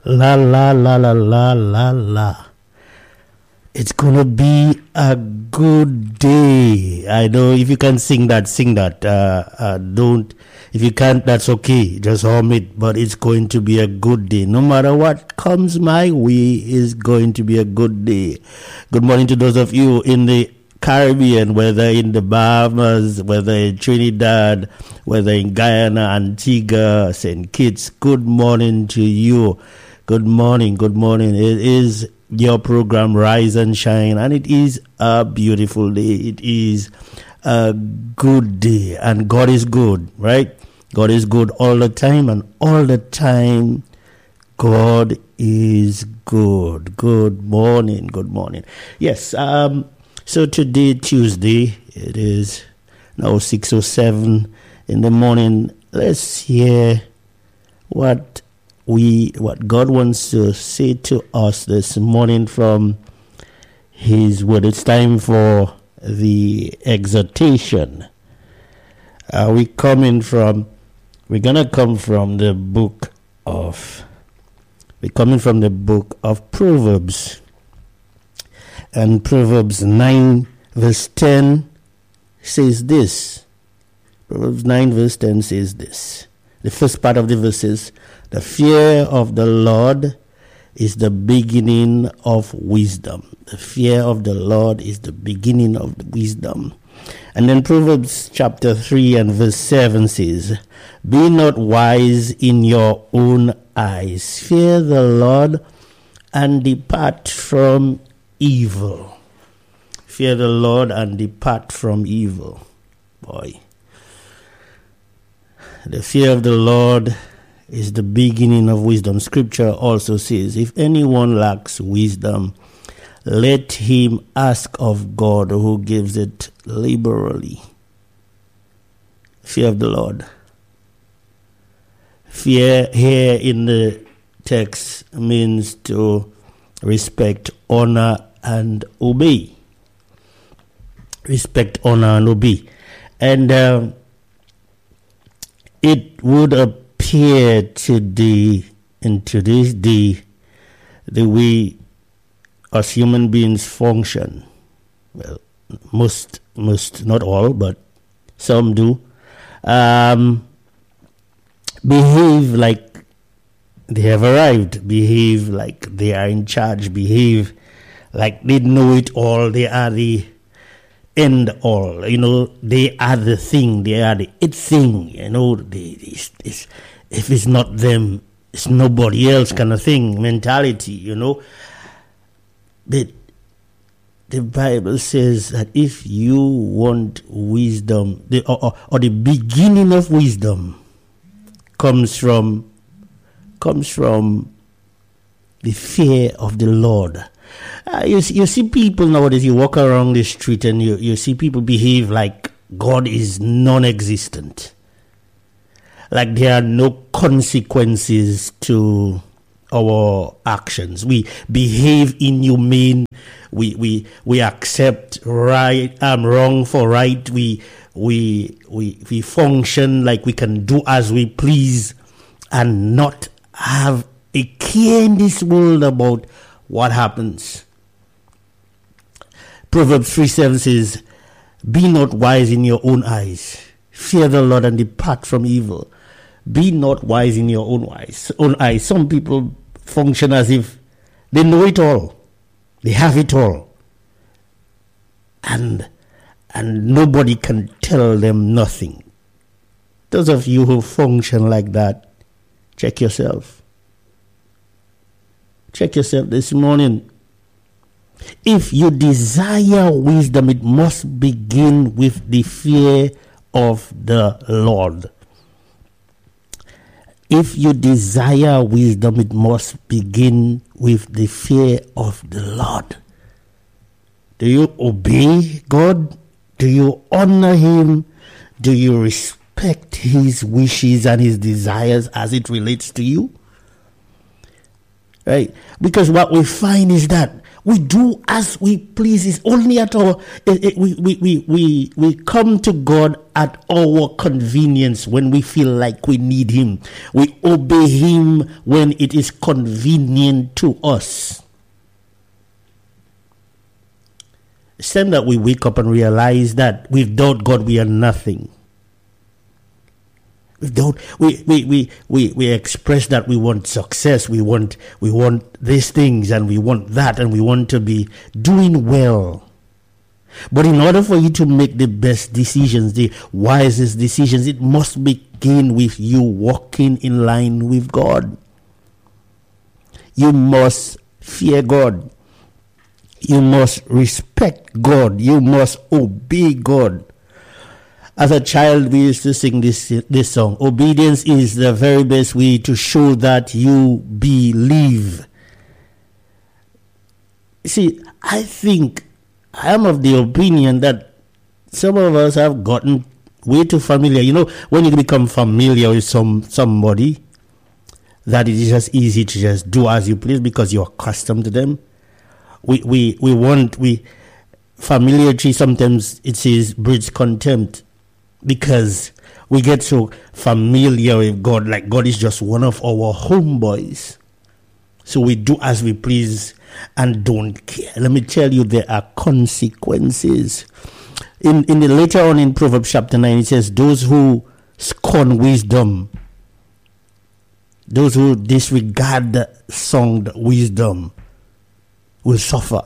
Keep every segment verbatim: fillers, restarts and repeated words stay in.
La la la la la la la. It's gonna be a good day. I know if you can sing that, sing that. Uh, uh, don't. If you can't, that's okay. Just hum it. But it's going to be a good day. No matter what comes my way, it's going to be a good day. Good morning to those of you in the Caribbean, whether in the Bahamas, whether in Trinidad, whether in Guyana, Antigua, Saint Kitts. Good morning to you. Good morning. Good morning. It is your program Rise and Shine, and it is a beautiful day. It is a good day, and God is good, right? God is good all the time, and all the time God is good. Good morning. Good morning. Yes, um so today, Tuesday, it is now six oh seven in the morning. Let's hear what we what God wants to say to us this morning from His Word. It's time for the exhortation. Uh, we coming from we're gonna come from the book of we're coming from the book of Proverbs. And Proverbs nine verse ten says this. Proverbs nine verse ten says this. The first part of the verse is, the fear of the Lord is the beginning of wisdom. The fear of the Lord is the beginning of wisdom. And then Proverbs chapter three and verse seven says, be not wise in your own eyes. Fear the Lord and depart from evil. Fear the Lord and depart from evil. Boy. The fear of the Lord is the beginning of wisdom. Scripture also says, if anyone lacks wisdom, let him ask of God, who gives it liberally. Fear of the Lord. Fear here in the text means to respect, honor, and obey. Respect, honor, and obey. And uh, it would appear today, in today's day, the way us human beings function. Well, most, most, not all, but some do. Um, behave like they have arrived, behave like they are in charge, behave like they know it all, they are the end all, you know, they are the thing, they are the it thing, you know, they, it's, it's, if it's not them, it's nobody else kind of thing, mentality, you know. But the Bible says that if you want wisdom, the, or, or, or the beginning of wisdom comes from comes from the fear of the Lord. Uh, you, you see people nowadays, you walk around the street and you, you see people behave like God is non-existent. Like there are no consequences to our actions. We behave inhumane. We we we accept right um wrong for right. We we we we function like we can do as we please and not have a care in this world about what happens. Proverbs three seven says, be not wise in your own eyes. Fear the Lord and depart from evil. Be not wise in your own eyes. Own eyes. Some people function as if they know it all. They have it all. And and nobody can tell them nothing. Those of you who function like that, check yourself. Check yourself this morning. If you desire wisdom, it must begin with the fear of the Lord. If you desire wisdom, it must begin with the fear of the Lord. Do you obey God? Do you honor Him? Do you respect His wishes and His desires as it relates to you? Right? Because what we find is that we do as we please. It's only at our it, it, we, we, we, we, we come to God at our convenience when we feel like we need Him. We obey Him when it is convenient to us. It's time that we wake up and realize that without God we are nothing. We don't we, we, we, we, we express that we want success, we want we want these things and we want that and we want to be doing well. But in order for you to make the best decisions, the wisest decisions, it must begin with you walking in line with God. You must fear God. You must respect God. You must obey God. As a child, we used to sing this this song. Obedience is the very best way to show that you believe. See, I think I am of the opinion that some of us have gotten way too familiar. You know, when you become familiar with some somebody, that it is just easy to just do as you please because you're accustomed to them. We we we want we familiarity sometimes it says breeds contempt. Because we get so familiar with God, like God is just one of our homeboys. So we do as we please and don't care. Let me tell you, there are consequences. In, in the later on in Proverbs chapter nine, it says, those who scorn wisdom, those who disregard the song wisdom will suffer.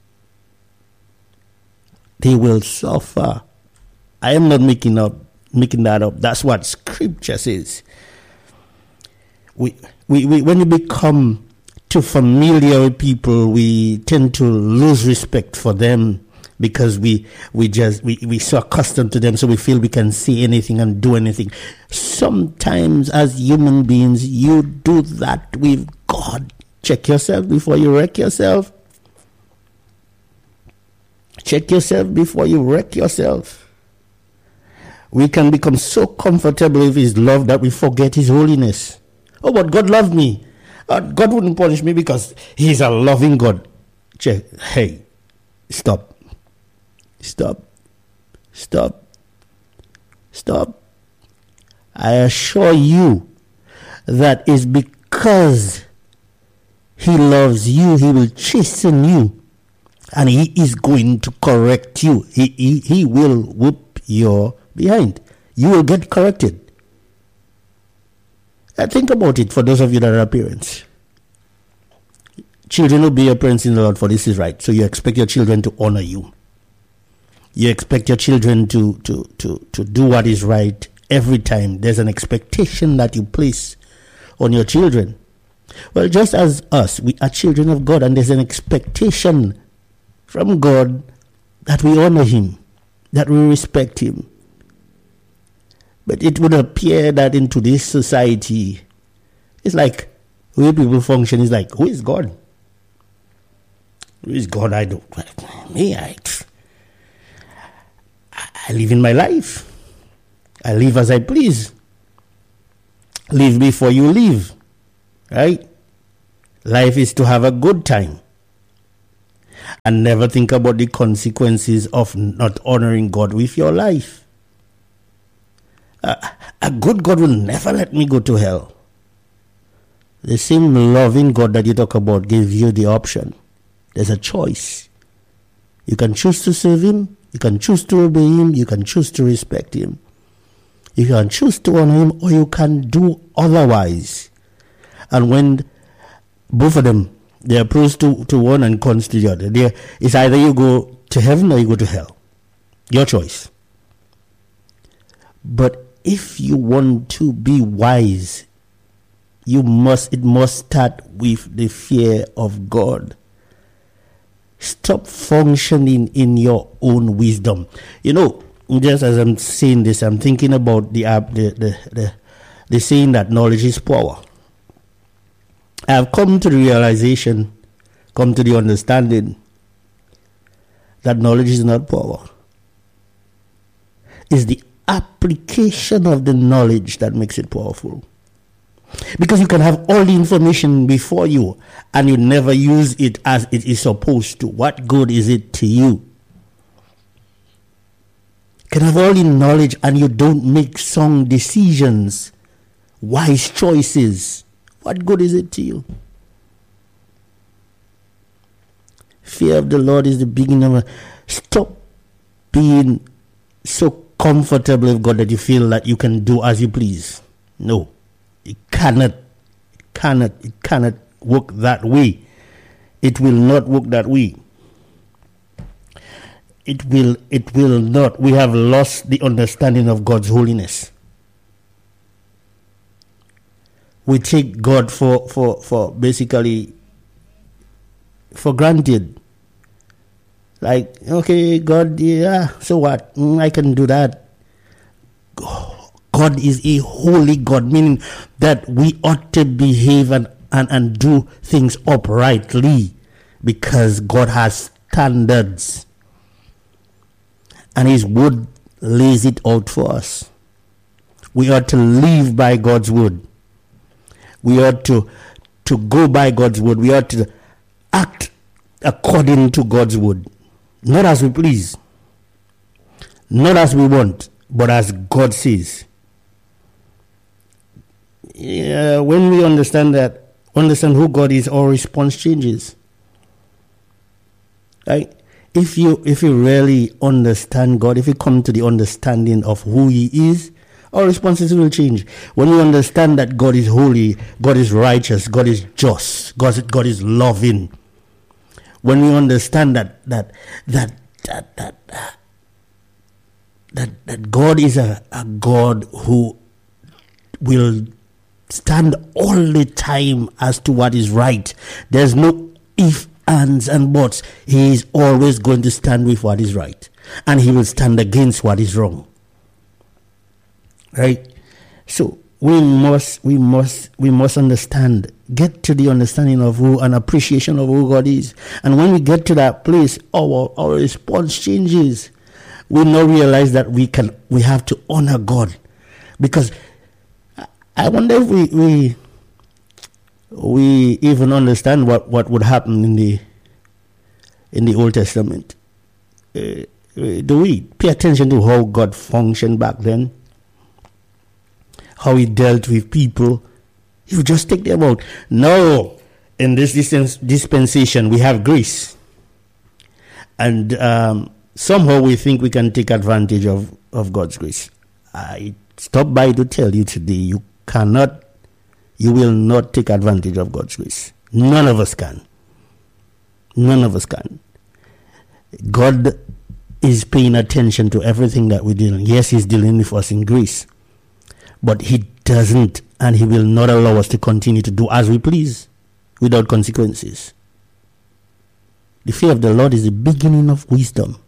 They will suffer. I am not making up, making that up. That's what Scripture says. We, we, we, when you become too familiar with people, we tend to lose respect for them because we, we just we we so accustomed to them, so we feel we can say anything and do anything. Sometimes, as human beings, you do that with God. Check yourself before you wreck yourself. Check yourself before you wreck yourself. We can become so comfortable with His love that we forget His holiness. Oh, but God loved me. Uh, God wouldn't punish me because He's a loving God. Check. Hey, stop. Stop. Stop. Stop. I assure you that is because He loves you, He will chasten you. And He is going to correct you. He, he, he will whoop your behind. You will get corrected. Uh, think about it for those of you that are parents. Children obey your parents in the Lord, for this is right. So you expect your children to honor you. You expect your children to, to, to, to do what is right every time. There's an expectation that you place on your children. Well, just as us, we are children of God, and there's an expectation from God that we honor Him, that we respect Him. But it would appear that in today's society, it's like, the way people function is like, who is God? Who is God? I don't, me, I, I live in my life. I live as I please. Live before you live, right? Life is to have a good time. And never think about the consequences of not honoring God with your life. Uh, a good God will never let me go to hell. The same loving God that you talk about gives you the option. There's a choice. You can choose to serve Him. You can choose to obey Him. You can choose to respect Him. You can choose to honor Him, or you can do otherwise. And when both of them, they are pros to, to one and cons to the other, they, it's either you go to heaven or you go to hell. Your choice. But if you want to be wise, you must, it must start with the fear of God. Stop functioning in your own wisdom. You know, just as I'm saying this, I'm thinking about the uh, the, the, the, the saying that knowledge is power. I have come to the realization, come to the understanding that knowledge is not power. It's the application of the knowledge that makes it powerful. Because you can have all the information before you and you never use it as it is supposed to. What good is it to you? You can have all the knowledge and you don't make sound decisions, wise choices. What good is it to you? Fear of the Lord is the beginning of a... Stop being so comfortable with God that you feel that you can do as you please. No. It cannot, it cannot, it cannot work that way. It will not work that way. It will, it will not. We have lost the understanding of God's holiness. We take God for, for, for basically for granted. Like, okay, God, yeah, so what? Mm, I can do that. God is a holy God, meaning that we ought to behave and, and, and do things uprightly because God has standards. And His word lays it out for us. We ought to live by God's word. We ought to, to go by God's word. We ought to act according to God's word. Not as we please. Not as we want, but as God says. Yeah, when we understand that, understand who God is, our response changes. Right? If you if you really understand God, if you come to the understanding of who He is, our responses will change. When we understand that God is holy, God is righteous, God is just, God, God is loving. When we understand that that that that that uh, that, that God is a, a God who will stand all the time as to what is right. There's no if, ands, and buts. He is always going to stand with what is right, and He will stand against what is wrong. Right? So we must, we must, we must understand. Get to the understanding of who and appreciation of who God is. And when we get to that place, our our response changes. We now realize that we can, we have to honor God, because I wonder if we we we even understand what, what would happen in the in the Old Testament. Uh, do we pay attention to how God functioned back then? How He dealt with people? You just take them out. No, in this dispensation we have grace, and um, somehow we think we can take advantage of, of God's grace. I stop by to tell you today, you cannot, you will not take advantage of God's grace. None of us can. None of us can. God is paying attention to everything that we're doing. Yes, He's dealing with us in grace, but He doesn't, and He will not allow us to continue to do as we please without consequences. The fear of the Lord is the beginning of wisdom.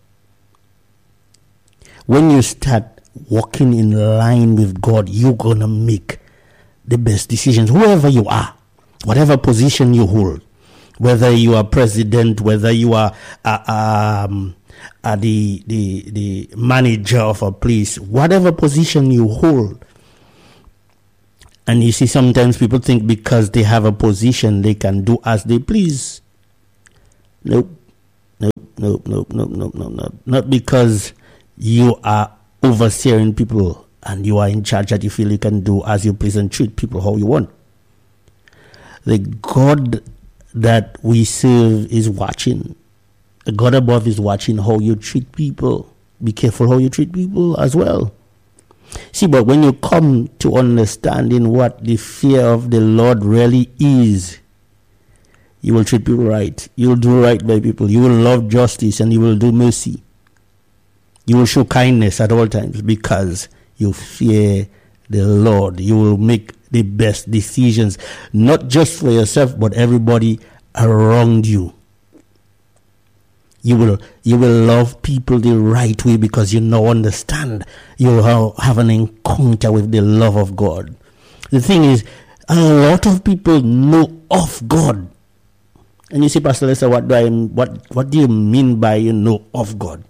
When you start walking in line with God, you're going to make the best decisions, whoever you are, whatever position you hold, whether you are president, whether you are uh, um, uh, the, the, the manager of a place, whatever position you hold. And you see, sometimes people think because they have a position, they can do as they please. Nope. Nope, nope, nope, nope, nope, nope, nope. Not because you are overseeing people and you are in charge that you feel you can do as you please and treat people how you want. The God that we serve is watching. The God above is watching how you treat people. Be careful how you treat people as well. See, but when you come to understanding what the fear of the Lord really is, you will treat people right. You will do right by people. You will love justice and you will do mercy. You will show kindness at all times because you fear the Lord. You will make the best decisions, not just for yourself, but everybody around you. You will you will love people the right way because you now understand. You will have an encounter with the love of God. The thing is, a lot of people know of God. And you say, Pastor Lester, what do I what what do you mean by you know of God?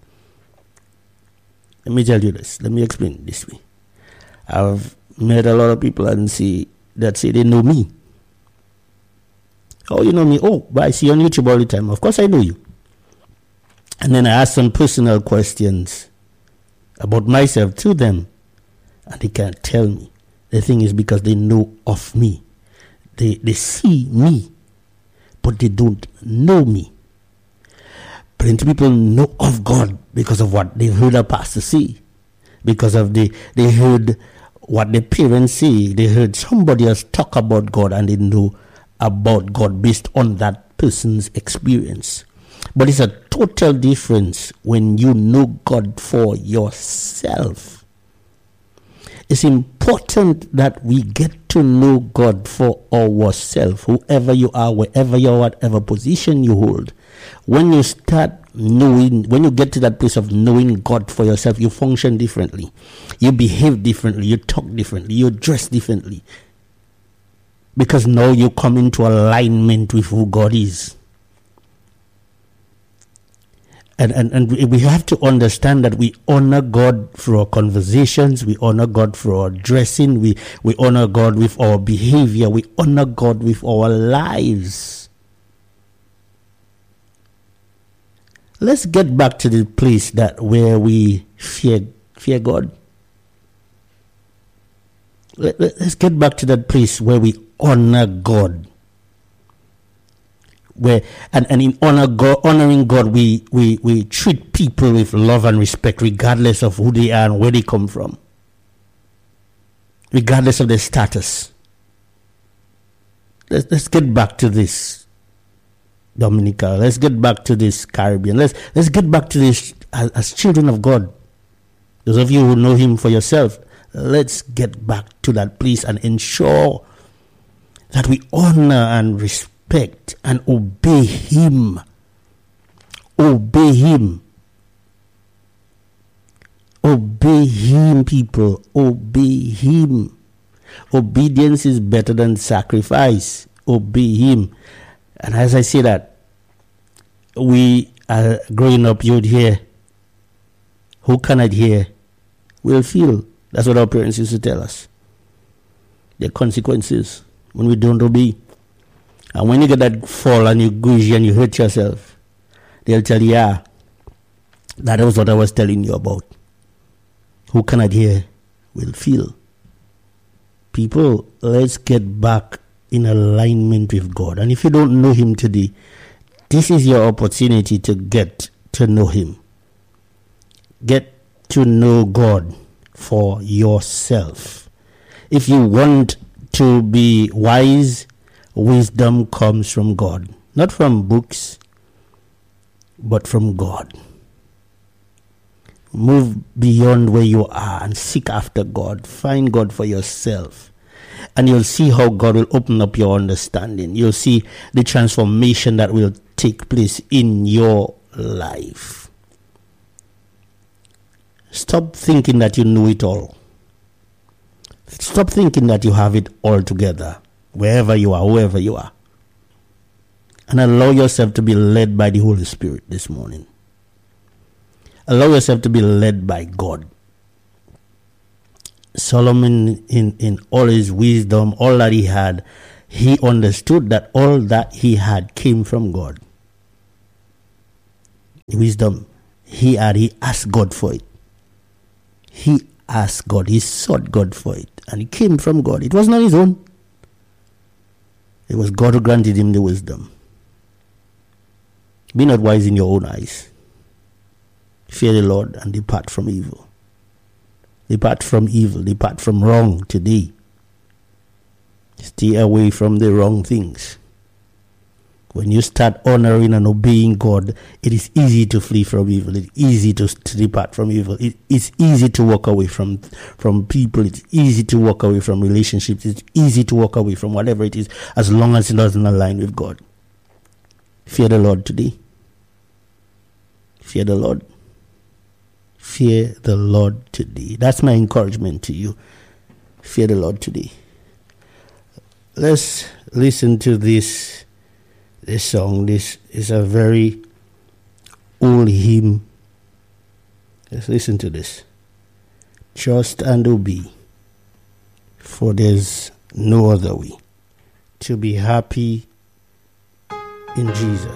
Let me tell you this. Let me explain it this way. I've met a lot of people and see that say they know me. Oh, you know me? Oh, but I see you on YouTube all the time. Of course I know you. And then I ask some personal questions about myself to them. And they can't tell me. The thing is because they know of me. They, they see me, but they don't know me. Plenty of people know of God because of what they've heard a pastor say. Because of the, they heard what their parents say. They heard somebody else talk about God and they know about God based on that person's experience. But it's a total difference when you know God for yourself. It's important that we get to know God for ourselves, whoever you are, wherever you are, whatever position you hold. When you start knowing, when you get to that place of knowing God for yourself, you function differently. You behave differently. You talk differently. You dress differently. Because now you come into alignment with who God is. And, and, and we have to understand that we honor God through our conversations. We honor God through our dressing. We, we honor God with our behavior. We honor God with our lives. Let's get back to the place that where we fear, fear God. Let, let, let's get back to that place where we honor God. Where and, and in honor God, honoring God, we, we, we treat people with love and respect, regardless of who they are and where they come from, regardless of their status. Let's let's get back to this, Dominica. Let's get back to this, Caribbean. Let's let's get back to this as, as children of God. Those of you who know Him for yourself, let's get back to that place and ensure that we honor and respect. Respect and obey Him. Obey Him. Obey Him, people. Obey Him. Obedience is better than sacrifice. Obey Him. And as I say that, we are growing up, you'd hear, who cannot hear will feel. That's what our parents used to tell us. The consequences when we don't obey. And when you get that fall and you goozy and you hurt yourself, they'll tell you, yeah, that was what I was telling you about. Who cannot hear will feel. People, let's get back in alignment with God. And if you don't know Him today, this is your opportunity to get to know Him. Get to know God for yourself. If you want to be wise, wisdom comes from God. Not from books, but from God. Move beyond where you are and seek after God. Find God for yourself. And you'll see how God will open up your understanding. You'll see the transformation that will take place in your life. Stop thinking that you know it all. Stop thinking that you have it all together. Wherever you are, whoever you are. And allow yourself to be led by the Holy Spirit this morning. Allow yourself to be led by God. Solomon, in, in all his wisdom, all that he had, he understood that all that he had came from God. The wisdom he had, he asked God for it. He asked God, he sought God for it. And it came from God. It was not his own. It was God who granted him the wisdom. Be not wise in your own eyes. Fear the Lord and depart from evil. Depart from evil. Depart from wrong today. Stay away from the wrong things. When you start honoring and obeying God, it is easy to flee from evil. It's easy to, to depart from evil. It, it's easy to walk away from, from people. It's easy to walk away from relationships. It's easy to walk away from whatever it is, as long as it doesn't align with God. Fear the Lord today. Fear the Lord. Fear the Lord today. That's my encouragement to you. Fear the Lord today. Let's listen to this This song. This is a very old hymn. Let's listen to this. Trust and obey, for there's No other way to be happy in Jesus.